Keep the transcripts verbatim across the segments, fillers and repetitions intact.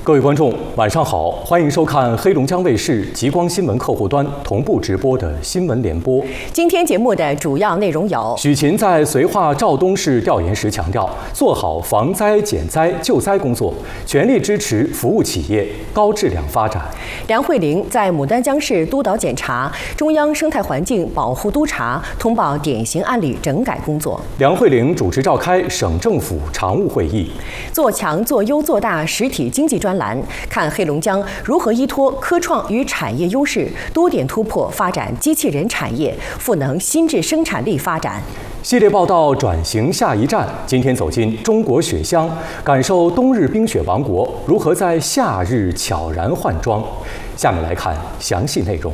各位观众，晚上好，欢迎收看黑龙江卫视极光新闻客户端同步直播的新闻联播。 今天节目的主要内容有： 许勤在绥化肇东市调研时强调，做好防灾减灾救灾工作，全力支持服务企业高质量发展。 梁慧玲在牡丹江市督导检查中央生态环境保护督察，通报典型案例整改工作。 梁慧玲主持召开省政府常务会议， 做强做优做大实体经济专栏，看黑龙江如何依托科创与产业优势，多点突破发展机器人产业，赋能新质生产力发展。 系列报道转型下一站，今天走进中国雪乡，感受冬日冰雪王国如何在夏日悄然换装。下面来看详细内容。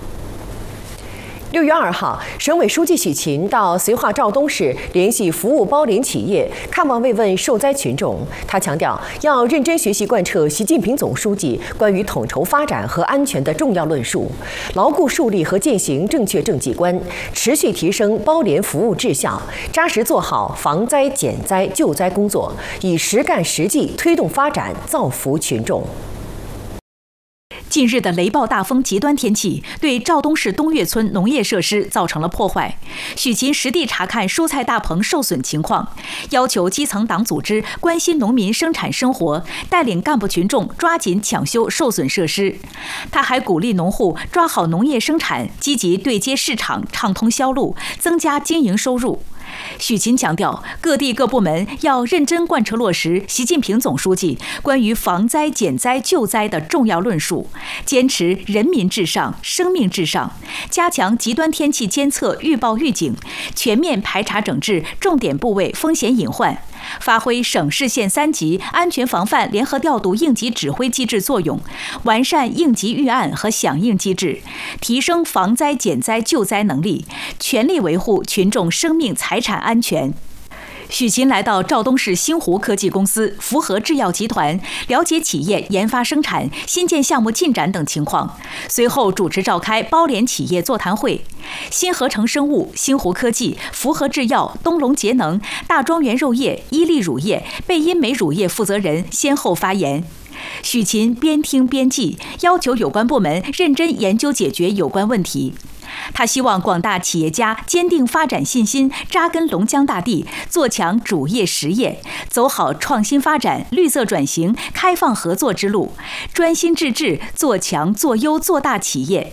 六月二号，省委书记许勤到绥化肇东市联系服务包联企业，看望慰问受灾群众。他强调，要认真学习贯彻习近平总书记关于统筹发展和安全的重要论述，牢固树立和践行正确政绩观，持续提升包联服务质效，扎实做好防灾减灾救灾工作，以实干实际推动发展，造福群众。 近日的雷暴大风极端天气对肇东市东岳村农业设施造成了破坏。许勤实地查看蔬菜大棚受损情况，要求基层党组织关心农民生产生活，带领干部群众抓紧抢修受损设施。他还鼓励农户抓好农业生产，积极对接市场，畅通销路，增加经营收入。许勤强调，各地各部门要认真贯彻落实习近平总书记关于防灾减灾救灾的重要论述，坚持人民至上、生命至上，加强极端天气监测预报预警，全面排查整治重点部位风险隐患，发挥省市县三级安全防范联合调度应急指挥机制作用，完善应急预案和响应机制，提升防灾减灾救灾能力，全力维护群众生命财产安全。许勤来到肇东市星湖科技公司、福和制药集团，了解企业研发生产、新建项目进展等情况。随后主持召开包联企业座谈会，新合成生物、星湖科技、福和制药、东龙节能、大庄园肉业、伊利乳业、贝因美乳业负责人先后发言。许勤边听边记，要求有关部门认真研究解决有关问题。他希望广大企业家坚定发展信心，扎根龙江大地，做强主业实业，走好创新发展、绿色转型、开放合作之路，专心致志做强做优做大企业，